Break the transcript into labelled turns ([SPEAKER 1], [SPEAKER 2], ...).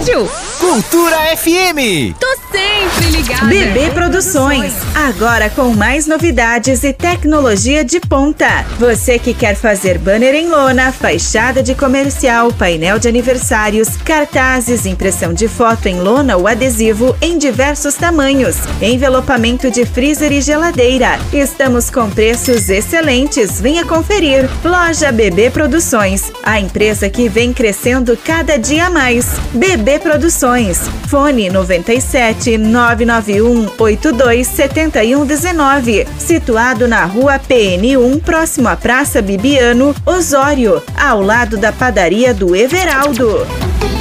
[SPEAKER 1] rádio?
[SPEAKER 2] Cultura FM.
[SPEAKER 1] Tô sempre ligada.
[SPEAKER 3] BB Produções, agora com mais novidades e tecnologia de ponta. Você que quer fazer banner em lona, fachada de comercial, painel de aniversários, cartazes, impressão de foto em lona ou adesivo em diversos tamanhos, envelopamento de freezer e geladeira. Estamos com preços excelentes. Venha conferir. Loja BB Produções, a empresa que vem crescendo cada dia mais. BB Produções. Fone 97 991 82 7119. Situado na rua PN1, próximo à Praça Bibiano, Osório, ao lado da padaria do Everaldo.